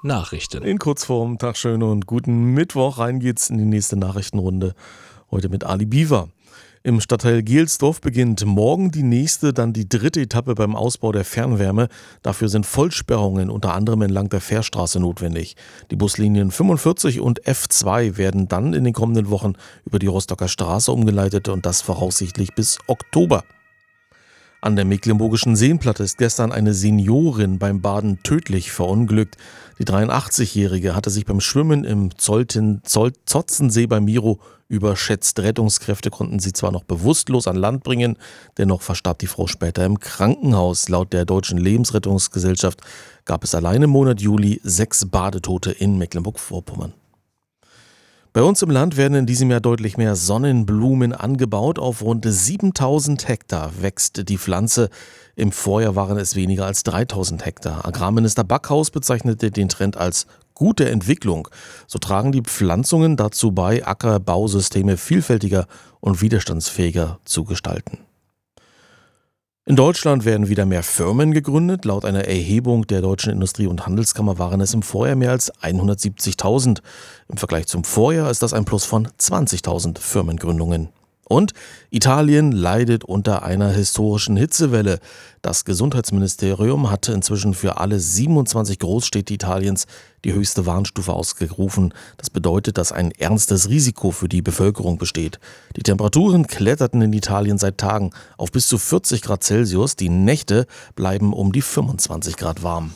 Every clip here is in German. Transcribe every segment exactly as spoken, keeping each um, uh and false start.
Nachrichten. In Kurzform, Tag schön und guten Mittwoch. Rein geht's in die nächste Nachrichtenrunde. Heute mit Ali Biver. Im Stadtteil Gelsdorf beginnt morgen die nächste, dann die dritte Etappe beim Ausbau der Fernwärme. Dafür sind Vollsperrungen unter anderem entlang der Fährstraße notwendig. Die Buslinien fünfundvierzig und F zwei werden dann in den kommenden Wochen über die Rostocker Straße umgeleitet und das voraussichtlich bis Oktober. An der Mecklenburgischen Seenplatte ist gestern eine Seniorin beim Baden tödlich verunglückt. Die dreiundachtzigjährige hatte sich beim Schwimmen im Zolten, Zoll, Zotzensee bei Miro überschätzt. Rettungskräfte konnten sie zwar noch bewusstlos an Land bringen, dennoch verstarb die Frau später im Krankenhaus. Laut der Deutschen Lebensrettungsgesellschaft gab es allein im Monat Juli sechs Badetote in Mecklenburg-Vorpommern. Bei uns im Land werden in diesem Jahr deutlich mehr Sonnenblumen angebaut. Auf rund siebentausend Hektar wächst die Pflanze. Im Vorjahr waren es weniger als dreitausend Hektar. Agrarminister Backhaus bezeichnete den Trend als gute Entwicklung. So tragen die Pflanzungen dazu bei, Ackerbausysteme vielfältiger und widerstandsfähiger zu gestalten. In Deutschland werden wieder mehr Firmen gegründet. Laut einer Erhebung der Deutschen Industrie- und Handelskammer waren es im Vorjahr mehr als hundertsiebzigtausend. Im Vergleich zum Vorjahr ist das ein Plus von zwanzigtausend Firmengründungen. Und Italien leidet unter einer historischen Hitzewelle. Das Gesundheitsministerium hat inzwischen für alle siebenundzwanzig Großstädte Italiens die höchste Warnstufe ausgerufen. Das bedeutet, dass ein ernstes Risiko für die Bevölkerung besteht. Die Temperaturen kletterten in Italien seit Tagen auf bis zu vierzig Grad Celsius. Die Nächte bleiben um die fünfundzwanzig Grad warm.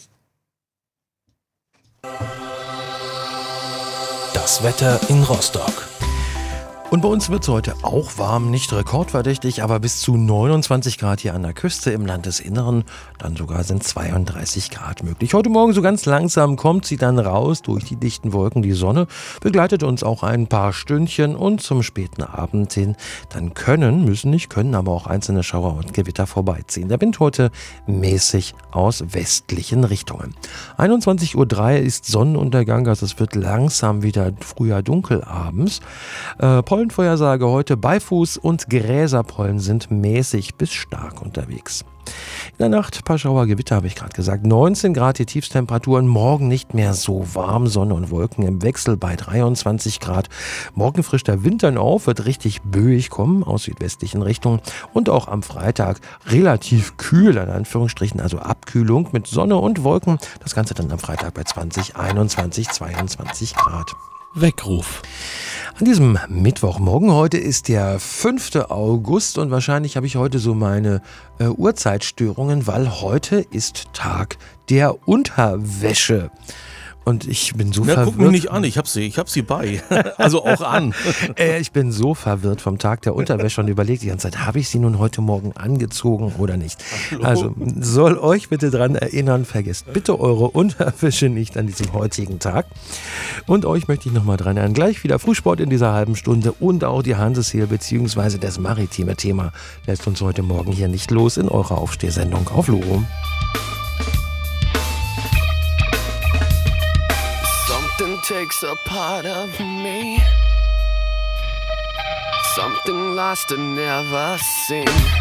Das Wetter in Rostock. Und bei uns wird es heute auch warm, nicht rekordverdächtig, aber bis zu neunundzwanzig Grad hier an der Küste im Landesinneren. Dann sogar sind zweiunddreißig Grad möglich. Heute Morgen so ganz langsam kommt sie dann raus durch die dichten Wolken. Die Sonne begleitet uns auch ein paar Stündchen und zum späten Abend hin. Dann können, müssen nicht können, aber auch einzelne Schauer und Gewitter vorbeiziehen. Der Wind heute mäßig aus westlichen Richtungen. einundzwanzig Uhr drei ist Sonnenuntergang, also es wird langsam wieder früher dunkel abends. Äh, Pollenvorhersage heute: Beifuß und Gräserpollen sind mäßig bis stark unterwegs. In der Nacht ein paar Schauergewitter, habe ich gerade gesagt. neunzehn Grad die Tiefstemperaturen. Morgen nicht mehr so warm. Sonne und Wolken im Wechsel bei dreiundzwanzig Grad. Morgen frischt der Wind dann auf, wird richtig böig kommen aus südwestlichen Richtungen. Und auch am Freitag relativ kühl, in Anführungsstrichen, also Abkühlung mit Sonne und Wolken. Das Ganze dann am Freitag bei zwanzig, einundzwanzig, zweiundzwanzig Grad. Weckruf. An diesem Mittwochmorgen, heute ist der fünfte August und wahrscheinlich habe ich heute so meine äh, Uhrzeitstörungen, weil heute ist Tag der Unterwäsche. Und ich bin so Na, verwirrt. guck mich nicht an, ich hab sie, ich hab sie bei. Also auch an. äh, ich bin so verwirrt vom Tag der Unterwäsche und überlege die ganze Zeit, habe ich sie nun heute Morgen angezogen oder nicht? Hallo. Also soll euch bitte dran erinnern, vergesst bitte eure Unterwäsche nicht an diesem heutigen Tag. Und euch möchte ich nochmal dran erinnern, gleich wieder Frühsport in dieser halben Stunde und auch die Hanseshehl bzw. das maritime Thema lässt uns heute Morgen hier nicht los in eurer Aufstehsendung auf Loro. Something takes a part of me, something lost and never seen.